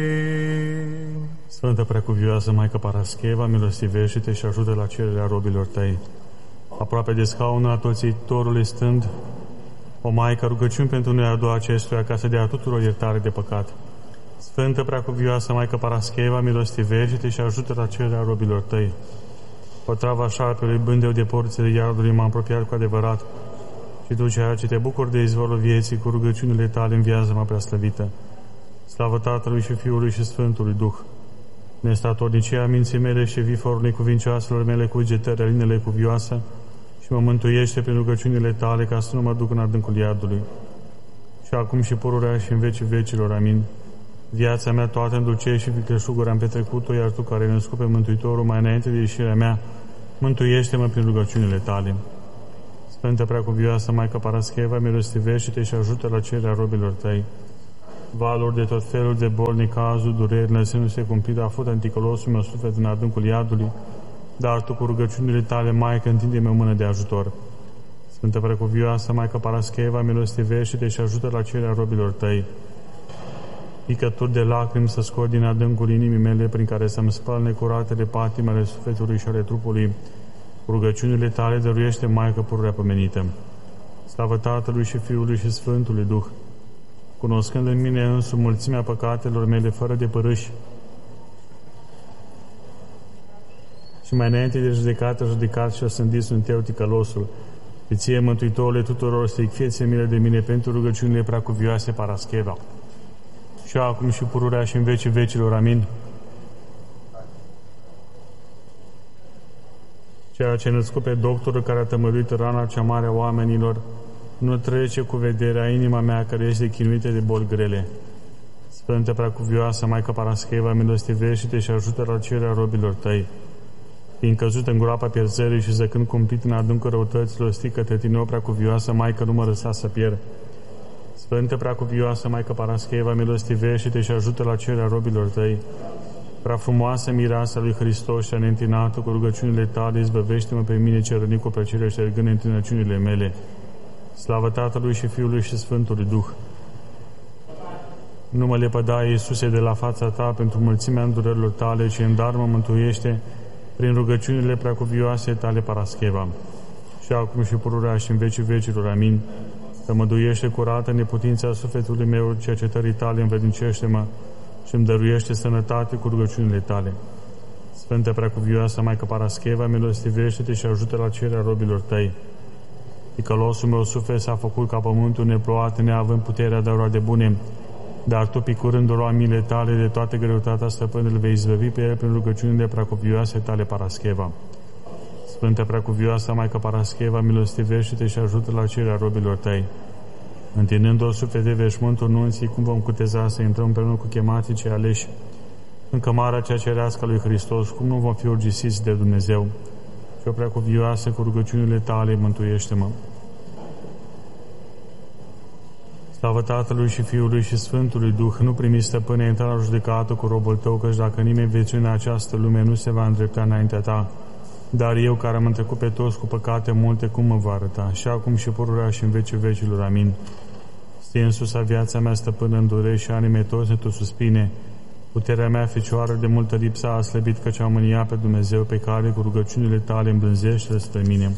Sfântă Preacuvioasă Maică Parascheva, milostivește-te și ajută la cererea robilor tăi. Aproape de scaunul atoțitorului stând, o Maică, rugăciuni pentru noi a doua acestuia, ca să dea tuturor iertare de păcat. Sfântă Preacuvioasă Maică Parascheva, milostivește-te și ajută la cererea robilor tăi. O travă a șarpelui, bândeu de porțile iadului, m-a apropiat cu adevărat, și tu, ceea ce te bucuri de izvorul vieții, cu rugăciunile tale înviază-mă preaslăvită. Slavă Tatălui și Fiului și Sfântului Duh. Nestatornicia minții mele și viforul necuvincioaselor mele cugetări alinele cuvioasă și mă mântuiește prin rugăciunile tale, ca să nu mă duc în adâncul iadului. Și acum și pururea și în vecii vecilor. Amin. Viața mea toată în dulcei și vicleșuguri am petrecut-o, iar tu, care ai născut pe Mântuitorul mai înainte de ieșirea mea, mântuiește-mă prin rugăciunile tale. Sfântă Preacuvioasă Maică Parascheva, milostivește-te și ajută la cererea robilor tăi. Valuri de tot felul de boli, necazuri, dureri, lăsându-se cumplită, a fost anticolosul meu suflet în adâncul iadului, dar tu, cu rugăciunile tale, Maică, întinde-mi o mână de ajutor. Sfântă Preacuvioasă Maică Parascheva, milostivește-te și ajută la cererea robilor tăi. Picături de lacrimi să scot din adâncul inimii mele, prin care să-mi spăl necuratele patimele sufletului și ale trupului. Cu rugăciunile tale dăruiește, Maică, pururea pomenită. Slavă Tatălui și Fiului și Sfântului Duh. Cunoscând în mine însumi mulțimea păcatelor mele fără de părâși și mai înainte de judecată, judecat și osândit sunt eu, ticălosul. Și ție, Mântuitorule tuturor, să-i fieți milă de mine pentru rugăciunile Preacuvioase Parascheva. Și acum și pururea și în vecii vecilor. Amin. Ceea ce născut pe doctorul care a tămăduit rana cea mare a oamenilor, nu trece cu vederea inima mea care este chinuită de boli grele. Sfântă Preacuvioasă Maică Parascheva, milostivește-te și ajută la cererea robilor tăi. Fiind căzut în groapa pierzării și zăcând cumplit în adâncul răutăților, stii către tine, o Preacuvioasă Maică, nu mă lăsa să pierd. Sfântă Preacuvioasă Maică Parascheva, milostivește-te și ajută la cererea robilor tăi. Prea frumoasă mireasa lui Hristos și neîntinată cu rugăciunile tale, izbăvește-mă pe mine ce rănic cu plăcere ștergând întinăciunile mele. Slavă Tatălui și Fiului și Sfântului Duh. Nu mă lepăda, Iisuse, de la fața ta pentru mulțimea îndurărilor tale, ci în dar mă mântuiește prin rugăciunile preacuvioase tale Parascheva. Și acum și pururea și în vecii vecilor. Amin. Tămăduiește curată neputința sufletului meu, cercetării tale, învrednicește-mă și îmi dăruiește sănătate cu rugăciunile tale. Sfântă Preacuvioasă Maică Parascheva, milostivește-te și ajută la cererea robilor tăi. Ticălosul meu suflet s-a făcut ca pământul neplouat, neavând puterea de a roade bune, dar tu, picurând roamile tale de toată greutatea stăpânului, vei izbăvi pe el prin rugăciunile preacuvioase tale Parascheva. Sfântă Preacuvioasă Maică Parascheva, milostivește-te și ajută la cererea robilor tăi. Întinând-o suflet de veșmântul nunții, cum vom cuteza să intrăm împreună cu chemații cei aleși în cămara cea cerească a lui Hristos, cum nu vom fi urgisiți de Dumnezeu? Și o preacuvioasă cu rugăciunile tale, mântuiește-mă. Slavă Tatălui și Fiului și Sfântului Duh, nu primi, stăpâne, intra la judecată cu robul tău, căci dacă nimeni viețuia această lume nu se va îndrepta înaintea ta, dar eu, care am întrecut pe toți cu păcate multe, cum mă va arăta? Și acum și pururea și în vecii vecilor. Amin. Stie în sus a viața mea, stăpână, în dureri și anime toți tu suspine. Puterea mea, Fecioară, de multă lipsă a slăbit, căci am mânia pe Dumnezeu, pe care cu rugăciunile tale îmblânzește spre mine.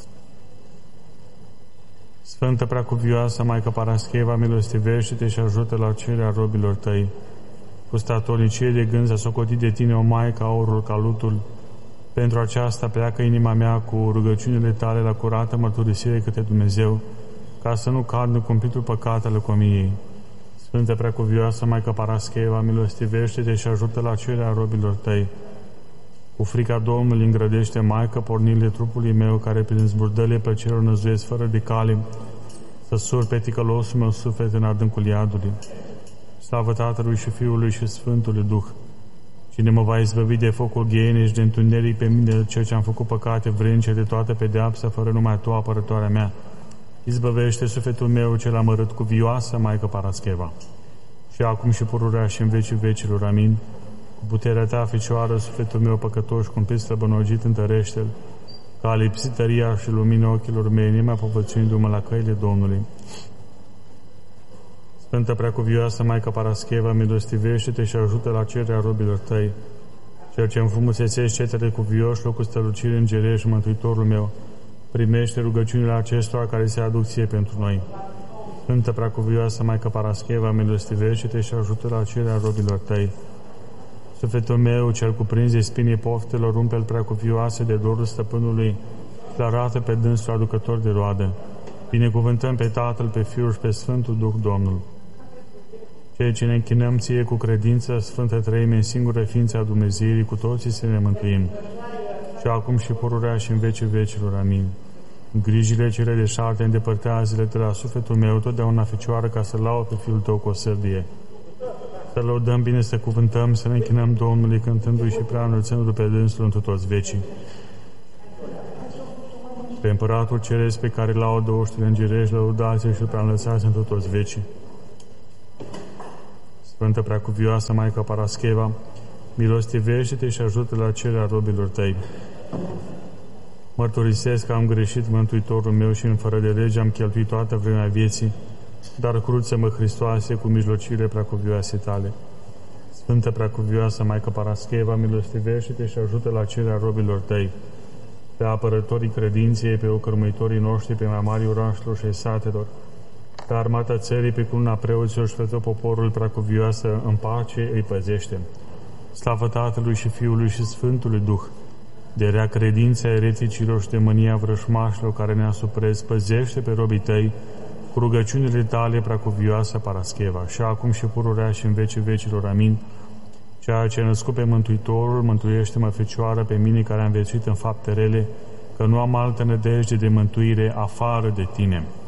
Sfântă Preacuvioasă Maică Parascheva, milostivește-te și ajută la cererea robilor tăi. Cu statornicie de gând s-a socotit de tine, o Maică, aurul ca lutul. Pentru aceasta pleacă inima mea cu rugăciunile tale la curată mărturisire către Dumnezeu, ca să nu cad în cumplitul păcat al lăcomiei. Sfântă Preacuvioasă Maică Parascheva, milostivește-te și ajută la cererea robilor tăi. Cu frica Domnului îngrădește, Maică, pornirile trupului meu, care prin zburdările plăcerilor năzuiesc fără de cale, să sur pe ticălosul meu suflet în adâncul iadului. Slavă Tatălui și Fiului și Sfântului Duh. Cine mă va izbăvi de focul ghienei și de întuneric pe mine, cel ce am făcut păcate vrednice de toată pedeapsa, fără numai tu, apărătoarea mea. Izbăvește sufletul meu cel amărât cu vioasă, Maică Parascheva. Și acum și pururea și în vecii vecilor. Amin. Cu puterea ta, Fecioară, sufletul meu păcătoș, cumplit, slăbănogit, întărește-l, ca a lipsit tăria și lumina ochilor mei, nemai povățuindu-mă la căile Domnului. Sfântă Preacuvioasă Maică Parascheva, milostivește-te și ajută la cererea robilor tăi. Cel ce înfrumusețești cetele cuvioși, locul strălucirii îngerești, Mântuitorul meu, primește rugăciunile acestora care se aduc ție pentru noi. Sfântă Preacuvioasă Maică Parascheva, milostivește-te și ajută la cererea robilor tăi. Sufletul meu, cel cuprins de spinii poftelor, rumpe-l preacuvioase de dorul stăpânului, și arată pe dânsul aducător de roadă. Binecuvântăm pe Tatăl, pe Fiul și pe Sfântul Duh Domnul. Cei ce ne închinăm ție cu credință, Sfântă Treime, în singură ființă a Dumnezeirii, cu toții să ne mântuim. Și acum și pururea și în vecii vecilor. Amin. Grijile cele deșarte îndepărtează-le de la sufletul meu, totdeauna Fecioară, ca să laud pe Fiul tău cu o sărbie. Să lăudăm bine, să cuvântăm, să ne închinăm Domnului, cântându-i și prea înălțându-l pe dânsul întru toți vecii. Pe Împăratul Ceresc, pe care laudă oștile îngerești, lăudați-l și prea înălțați întru toți vecii. Sfântă Preacuvioasă Maică Parascheva, milostivește-te și ajută la cererea robilor tăi. Mărturisesc că am greșit, Mântuitorul meu, și în fără de lege am cheltuit toată vremea vieții, dar cruță-mă, Hristoase, cu mijlocirile preacuvioase tale. Sfântă Preacuvioasă Maică Parascheva, milostivește-te și ajută la cererea robilor tăi. Pe apărătorii credinței, pe ocărmuitorii noștri, pe mai mari orașelor și satelor, pe armata țării, pe cununa preoților și pe tot poporul preacuvioasă, în pace îi păzește. Slavă Tatălui și Fiului și Sfântului Duh, de rea credința ereticilor și de mânia vrășmașilor care ne asupresc, păzește pe robii tăi cu rugăciunile tale, Preacuvioasă Parascheva, și acum și pururea și în vecii vecilor. Amin. Ceea ce a născut pe Mântuitorul, mântuiește-mă, Fecioară, pe mine care am viețuit în fapte rele, că nu am altă nădejde de mântuire afară de tine.